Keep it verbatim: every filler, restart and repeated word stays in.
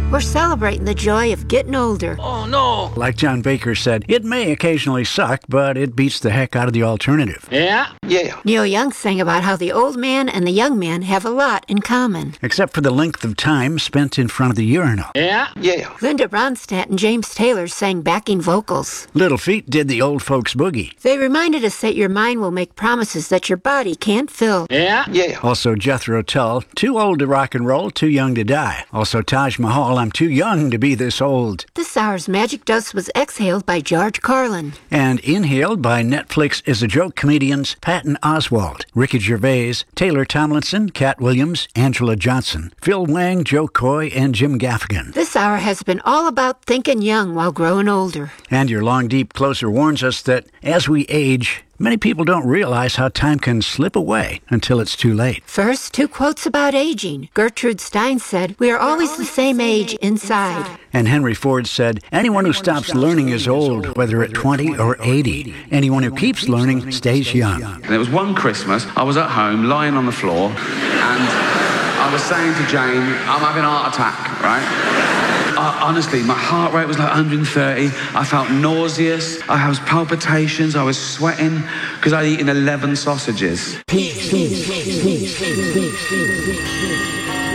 We're celebrating the joy of getting older. Oh, no. Like John Baker said, it may occasionally suck, but it beats the heck out of the alternative. Yeah? Yeah. Neil Young sang about how the old man and the young man have a lot in common. Except for the length of time spent in front of the urinal. Yeah? Yeah. Linda Ronstadt and James Taylor sang backing vocals. Little Feat did the old folks boogie. They reminded us that your mind will make promises that your body can't fill. Yeah? Yeah. Also Jethro Tull, too old to rock and roll, too young to die. Also Taj Mahal, I'm too young to be this old. This hour's magic dust was exhaled by George Carlin. And inhaled by Netflix Is a Joke comedians Patton Oswalt, Ricky Gervais, Taylor Tomlinson, Cat Williams, Angela Johnson, Phil Wang, Joe Coy, and Jim Gaffigan. This hour has been all about thinking young while growing older. And your long, deep closer warns us that as we age, many people don't realize how time can slip away until it's too late. First, two quotes about aging. Gertrude Stein said, "We are always the same age inside." And Henry Ford said, anyone who stops learning is old, whether at twenty or eighty. Anyone who keeps learning stays young. And it was one Christmas, I was at home, lying on the floor, and I was saying to Jane, I'm having a heart attack, right? Uh, honestly, my heart rate was like one hundred thirty. I felt nauseous. I had palpitations. I was sweating because I'd eaten eleven sausages. Peace, peace, peace, peace, peace, peace.